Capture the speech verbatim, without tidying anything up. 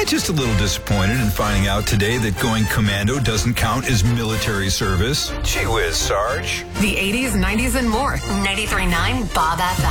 just a little disappointed in finding out today that going commando doesn't count as military service? Gee whiz, Sarge. The eighties, nineties, and more. ninety-three point nine Bob F M.